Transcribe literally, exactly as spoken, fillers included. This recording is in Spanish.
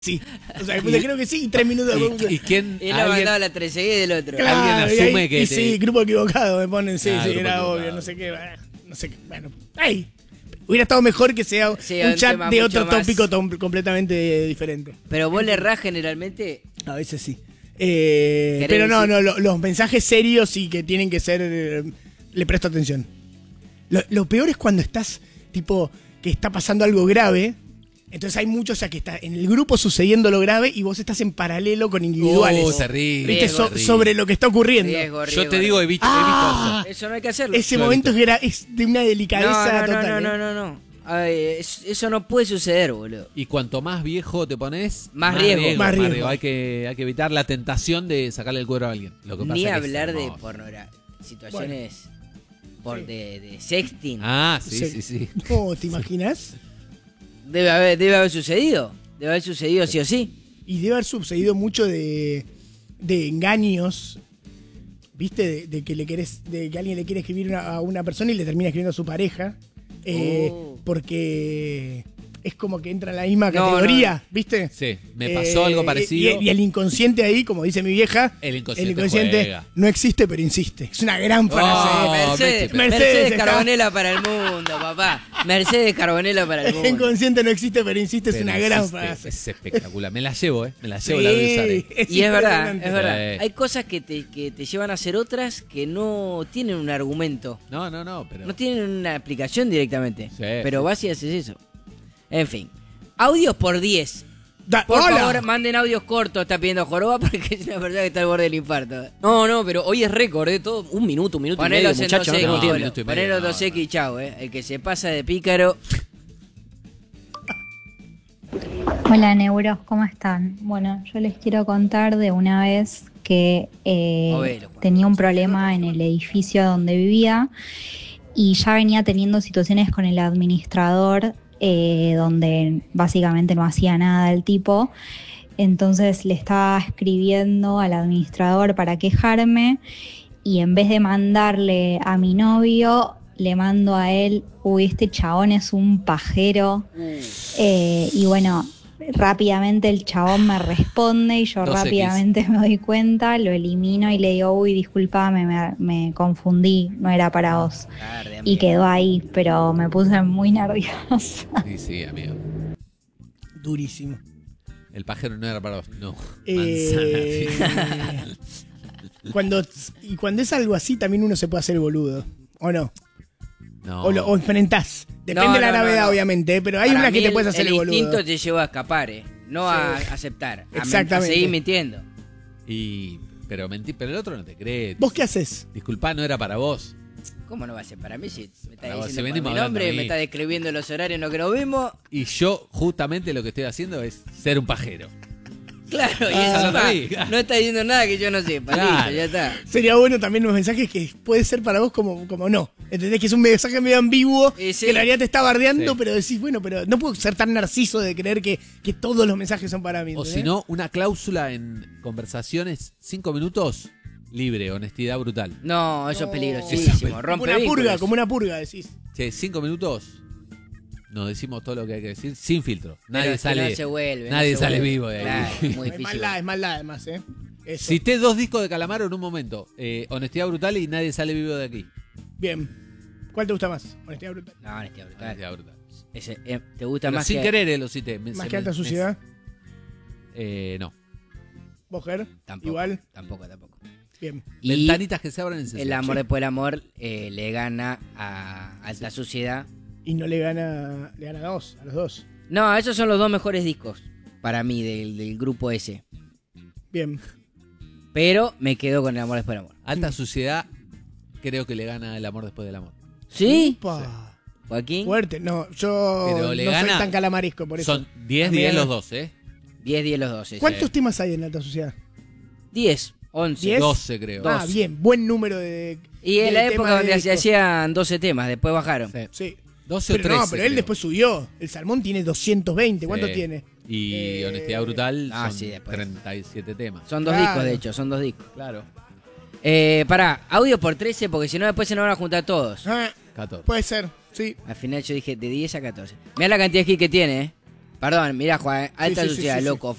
Sí, o sea, después creo que sí, y tres minutos después. ¿Y, y quién? Él ha mandado la tres seguida del otro. Claro, alguien asume y, que y te... sí, grupo equivocado me ponen, sí, Ah, sí, grupo era equivocado. obvio, no sé qué, no sé qué, bueno, ay, hubiera estado mejor que sea Sí, un un chat tema de mucho otro más- tópico tom- completamente diferente. Pero vos le errás generalmente. A veces sí. Eh, ¿Querés pero no, decir? no, lo- los mensajes serios sí que tienen que ser, eh, le presto atención. Lo, lo peor es cuando estás, tipo, que está pasando algo grave. Entonces hay muchos, o sea, que está en el grupo sucediendo lo grave y vos estás en paralelo con individuales. Oh, terrible. ¿Viste? Riesgo, So- terrible. sobre lo que está ocurriendo. Riesgo, Yo riesgo, te digo, he riesgo. visto, Ah, he visto Eso no hay que hacerlo. Ese Lo he momento visto. es, gra- es de una delicadeza no, no, total. no, ¿eh? no, no, no. Ay, es- eso no puede suceder, boludo. Y cuanto más viejo te pones, Más riesgo. Más riesgo. Hay que, hay que evitar la tentación de sacarle el cuero a alguien. Lo que pasa Ni es que es hablar de hermoso. pornografía. Situaciones por Sí. de, de sexting. Ah, sí, Se- sí, sí. No, ¿te imaginas? Debe haber, debe haber sucedido. Debe haber sucedido sí o sí. Y debe haber sucedido mucho de, de engaños, ¿viste? De, de que le querés, de que alguien le quiere escribir una- a una persona y le termina escribiendo a su pareja. eh, Oh. Porque es como que entra en la misma No, categoría, no. ¿viste? Sí, me pasó Eh, algo y- parecido. Y, y el inconsciente ahí, como dice mi vieja, El inconsciente juega. no existe, pero insiste. Es una gran frase. Oh, Mercedes, Messi, Mercedes, Mercedes está- Carbonela para el mundo, papá. Mercedes Carbonela para el El mundo. inconsciente no existe, pero insiste. Es Pero una gran existe, frase. Es espectacular. Me la llevo, ¿eh? Me la llevo, Sí, la voy a usar. ¿eh? Y es verdad, impresionante. es verdad. Sí. Hay cosas que te, que te llevan a hacer otras que no tienen un argumento. No, no, no, pero... No tienen una aplicación directamente. Sí, pero sí. vas y haces eso. En fin. Audios por diez. Da- Por ¡Hola! favor, manden audios cortos, está pidiendo Joroba, porque es una persona que está al borde del infarto. No, no, pero hoy es récord, ¿eh? Todo un minuto, un minuto y Ponelos medio, en muchachos. dos No X, tengo no, tiempo. minuto y medio, ponelos no, dos X no. y chao, eh. El que se pasa de pícaro. Hola Neuros, ¿cómo están? Bueno, yo les quiero contar de una vez que eh, Ovelo, Juan. tenía un problema en el edificio donde vivía y ya venía teniendo situaciones con el administrador eh, donde básicamente no hacía nada el tipo. Entonces le estaba escribiendo al administrador para quejarme y en vez de mandarle a mi novio, le mando a él, uy, este chabón es un pajero. Eh, y bueno, rápidamente el chabón me responde y yo Dos X. rápidamente me doy cuenta, lo elimino y le digo, uy, discúlpame, me, me confundí, no era para vos. Tarde, Y amigo. quedó ahí, pero me puse muy nerviosa. Sí, sí, amigo. Durísimo. El pajero no era para vos. No. Eh, Manzana. cuando, y cuando es algo así, también uno se puede hacer boludo. ¿O no? No. O, lo, o enfrentás. Depende No, de la no, no, gravedad, no. obviamente, ¿eh? pero hay Para una que mí te el- puedes hacer el, el boludo. instinto te lleva a escapar, eh. No a Sí. aceptar. A, men- a Exactamente. seguir mintiendo. Y... Pero mentí, pero el otro no te cree. ¿Vos qué haces? Disculpá, no era para vos. ¿Cómo no va a ser para mí si me está Para vos, si diciendo por venimos mi nombre, hablando a mí. me está describiendo los horarios en los que nos vimos? Y yo, justamente, lo que estoy haciendo es ser un pajero. Claro, y Ah, encima sí, claro. no está diciendo nada que yo no sepa. Claro. Listo, ya está. Sería bueno también unos mensajes que puede ser para vos como, como no. ¿Entendés? Que es un mensaje medio ambiguo, Y sí. que en realidad te está bardeando, Sí. pero decís, bueno, pero no puedo ser tan narciso de creer que, que todos los mensajes son para mí. O ¿entendés? si no, una cláusula en conversaciones, cinco minutos, libre, honestidad brutal. No, eso es No. peligrosísimo. Como Rompe una purga, vínculos. como una purga, decís. Che, cinco minutos, nos decimos todo lo que hay que decir sin filtro. Pero Nadie es que sale, no se vuelve. no nadie se sale vuelve. vivo de ahí. Claro, muy Es difícil. maldad, es maldad además, ¿eh? Eso. Cité dos discos de Calamaro en un momento. Eh, honestidad brutal y nadie sale vivo de aquí. Bien. ¿Cuál te gusta más? Honestidad brutal. No, honestidad brutal. Honestidad brutal. Ese, eh, ¿Te gusta Pero más sin que, querer eh, lo cité. Me- ¿Más se que me- alta me- suciedad? Eh, no. ¿Vos, Ger? Tampoco, Igual. Tampoco, tampoco. Bien. Y Ventanitas que se abran en sesión. el amor después del amor eh, le gana a Alta Suciedad. Y no le gana, le gana a dos, a los dos. No, esos son los dos mejores discos para mí del, del grupo ese. Bien. Pero me quedo con el amor después del amor. Alta suciedad, creo que le gana el amor después del amor. ¿Sí? Upa. Joaquín. Fuerte. No, yo Pero le no gana- soy tan calamarisco, por eso. Son diez A mí diez me- los dos, ¿eh? diez, diez los dos. sí, ¿Cuántos sí. temas hay en Alta Sociedad? diez, once. ¿Diez? doce creo. Ah, bien. Buen número de. Y en de la temas época de donde se discos. hacían doce temas, después bajaron. Sí. Sí. doce o Pero trece. no, pero él creo. después subió. El Salmón tiene doscientos veinte. ¿Cuánto Sí. tiene? Y Eh, honestidad brutal ah, son sí, después. treinta y siete temas. Son dos Claro. discos, de hecho, son dos discos. Claro. Eh, pará, audio por trece, porque si no después se nos van a juntar todos. Ah, catorce. puede ser, sí. Al final yo dije de diez a catorce. Mirá la cantidad de hits que tiene, ¿eh? Perdón, mirá, Juan, alta Sí, sí, sí, sociedad, sí, sí. loco.